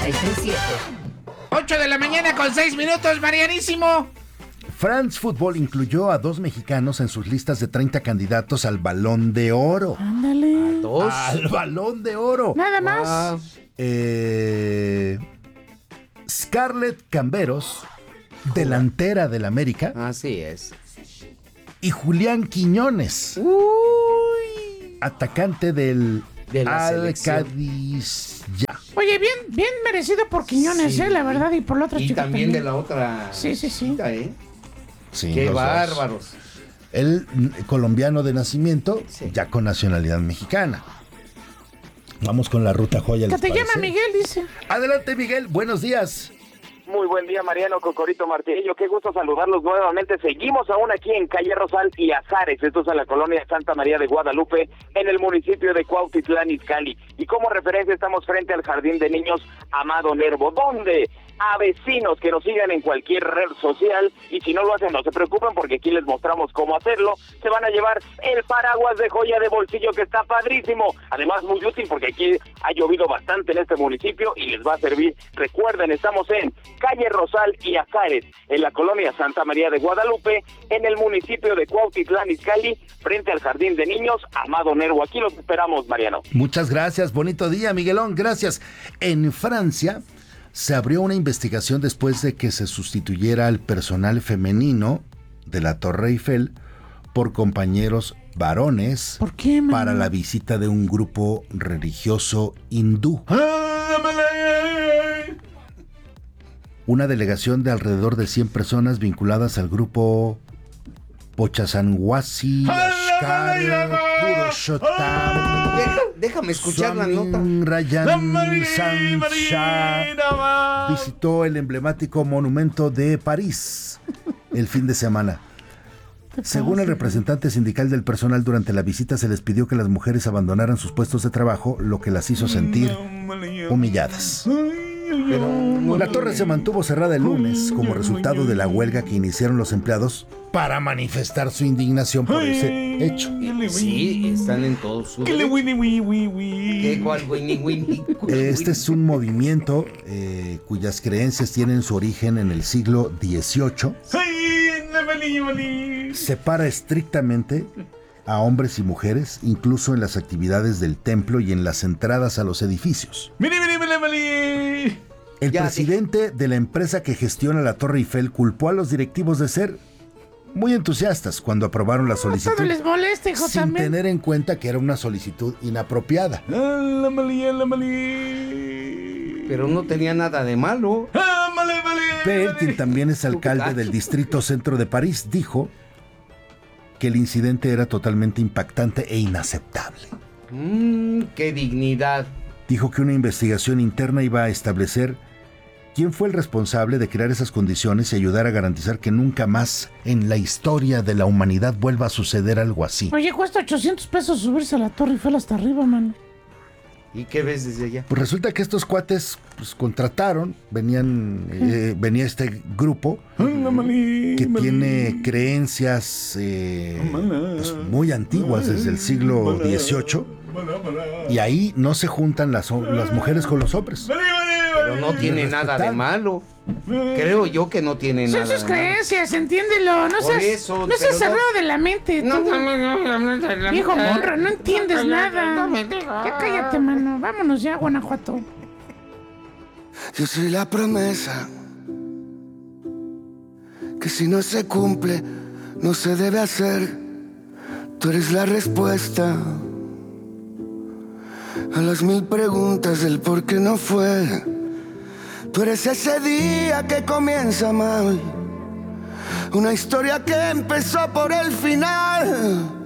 967. 8 de la mañana con 6 minutos, Marianísimo. France Football incluyó a 2 mexicanos en sus listas de 30 candidatos al Balón de Oro. Ándale. Dos. ¡Al Balón de Oro! Nada más. Scarlett Camberos, delantera del América, Así es. y Julián Quiñones, Uy. atacante del De la selección. Al-Qadisiyah. Oye, bien merecido por Quiñones, Sí. la verdad, y por la otra Y chica también de la otra. Sí. chica, ¿eh? Sí, Qué los dos. bárbaros. Él, colombiano de nacimiento, Sí. ya con nacionalidad mexicana. Vamos con la ruta joya. Que ¿les te llama parece? Miguel, dice. Adelante, Miguel. Buenos días. Muy buen día, Mariano Cocorito Martillo. Qué gusto saludarlos nuevamente. Seguimos aún aquí en Calle Rosal y Azares. Esto es en la colonia Santa María de Guadalupe, en el municipio de Cuautitlán Izcalli. Y como referencia estamos frente al Jardín de Niños Amado Nervo, donde a vecinos que nos sigan en cualquier red social, y si no lo hacen no se preocupen porque aquí les mostramos cómo hacerlo, se van a llevar el paraguas de joya de bolsillo que está padrísimo, además muy útil porque aquí ha llovido bastante en este municipio y les va a servir. Recuerden, estamos en Calle Rosal y Azares, en la colonia Santa María de Guadalupe, en el municipio de Cuautitlán Izcalli, frente al Jardín de Niños Amado Nervo. Aquí los esperamos, Mariano. Muchas gracias. Bonito día, Miguelón. Gracias. En Francia se abrió una investigación después de que se sustituyera al personal femenino de la Torre Eiffel por compañeros varones. ¿Por qué, man? Para la visita de un grupo religioso hindú. Una delegación de alrededor de 100 personas vinculadas al grupo Pochasanwasi Lashkar Purushottam Déjame escuchar la nota. Swamin Rajan Sancha visitó el emblemático monumento de París el fin de semana. Según el representante sindical del personal, durante la visita se les pidió que las mujeres abandonaran sus puestos de trabajo, lo que las hizo sentir humilladas. La torre se mantuvo cerrada el lunes como resultado de la huelga que iniciaron los empleados para manifestar su indignación por ese hecho. Sí, están en todo su derecho. ¿Qué, cuál, winnie? Este es un movimiento cuyas creencias tienen su origen en el siglo XVIII. Separa estrictamente a hombres y mujeres, incluso en las actividades del templo y en las entradas a los edificios. El presidente de la empresa que gestiona la Torre Eiffel culpó a los directivos de ser muy entusiastas cuando aprobaron la solicitud, Todo les molesta, hijo, sin también. tener en cuenta que era una solicitud inapropiada. Pero no tenía nada de malo. Pell, quien también es alcalde del distrito centro de París, dijo que el incidente era totalmente impactante e inaceptable. Qué dignidad. Dijo que una investigación interna iba a establecer quién fue el responsable de crear esas condiciones y ayudar a garantizar que nunca más en la historia de la humanidad vuelva a suceder algo así. Oye, cuesta 800 pesos subirse a la Torre Eiffel hasta arriba, mano. ¿Y qué ves desde allá? Pues resulta que estos cuates contrataron, venía este grupo que tiene creencias pues, muy antiguas desde el siglo XVIII, y ahí no se juntan las mujeres con los hombres. Pero no tiene nada de malo. Creo yo que no tiene Son nada sus de malo. creencias, entiéndelo. No Por seas, eso, no seas pero cerrado no- de la mente. No, tú. no, Viejo monro, no entiendes nada. Ya cállate, mano. Vámonos ya a Guanajuato. Yo soy la promesa que si no se cumple, no se debe hacer. Tú eres la respuesta a las 1000 preguntas del por qué no fue. Tú eres ese día que comienza mal, una historia que empezó por el final.